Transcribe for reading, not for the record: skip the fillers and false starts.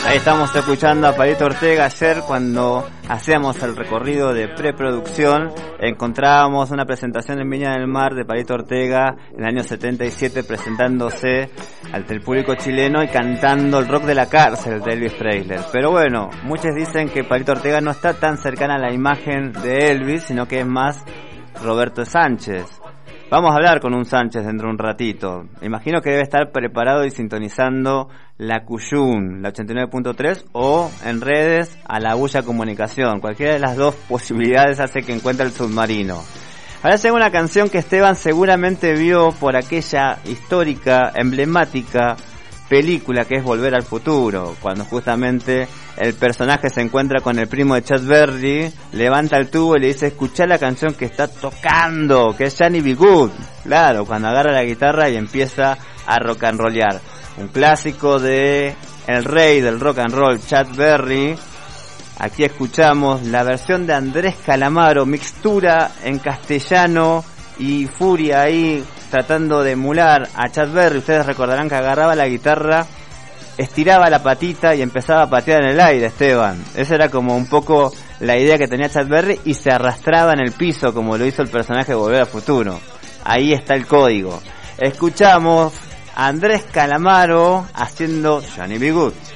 Ahí estamos escuchando a Palito Ortega. Ayer, cuando hacíamos el recorrido de preproducción, encontrábamos una presentación en Viña del Mar de Palito Ortega en el año 77, presentándose ante el público chileno y cantando el rock de la cárcel de Elvis Presley. Pero bueno, muchos dicen que Palito Ortega no está tan cercana a la imagen de Elvis, sino que es más Roberto Sánchez. Vamos a hablar con un Sánchez dentro de un ratito. Imagino que debe estar preparado y sintonizando la Cuyún, la 89.3, o en redes a la Bulla Comunicación. Cualquiera de las dos posibilidades hace que encuentre el submarino. Ahora llega una canción que Esteban seguramente vio por aquella histórica, emblemática película que es Volver al Futuro, cuando justamente el personaje se encuentra con el primo de Chuck Berry, levanta el tubo y le dice: escuchá la canción que está tocando, que es Johnny B. Good. Claro, cuando agarra la guitarra y empieza a rock and rollear. Un clásico de el rey del rock and roll, Chuck Berry. Aquí escuchamos la versión de Andrés Calamaro, mixtura en castellano y furia ahí tratando de emular a Chuck Berry. Ustedes recordarán que agarraba la guitarra, estiraba la patita y empezaba a patear en el aire, Esteban. Esa era como un poco la idea que tenía Chuck Berry, y se arrastraba en el piso como lo hizo el personaje de Volver al Futuro. Ahí está el código. Escuchamos a Andrés Calamaro haciendo Johnny B. Good.